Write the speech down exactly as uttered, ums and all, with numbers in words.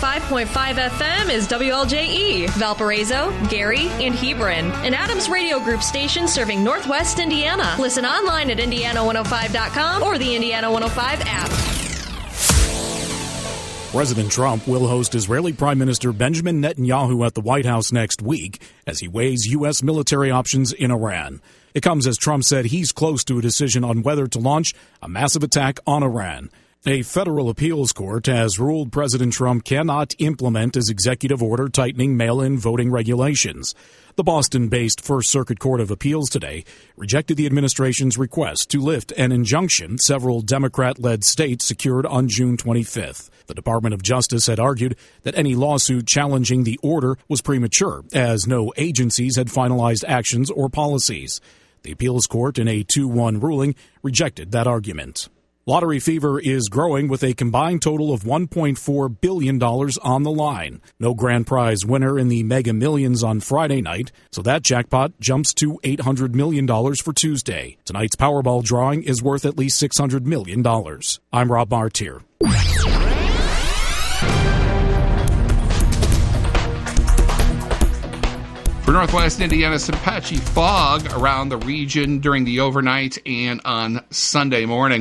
five point five F M is W L J E, Valparaiso, Gary, and Hebron, an Adams Radio Group station serving Northwest Indiana. Listen online at indiana one oh five dot com or the Indiana one oh five app. President Trump will host Israeli Prime Minister Benjamin Netanyahu at the White House next week as he weighs U S military options in Iran. It comes as Trump said he's close to a decision on whether to launch a massive attack on Iran. A federal appeals court has ruled President Trump cannot implement his executive order tightening mail-in voting regulations. The Boston-based First Circuit Court of Appeals today rejected the administration's request to lift an injunction several Democrat-led states secured on June twenty-fifth. The Department of Justice had argued that any lawsuit challenging the order was premature, as no agencies had finalized actions or policies. The appeals court, in a two one ruling, rejected that argument. Lottery fever is growing with a combined total of one point four billion dollars on the line. No grand prize winner in the Mega Millions on Friday night, so that jackpot jumps to eight hundred million dollars for Tuesday. Tonight's Powerball drawing is worth at least six hundred million dollars. I'm Rob Martier. For Northwest Indiana, some patchy fog around the region during the overnight and on Sunday morning.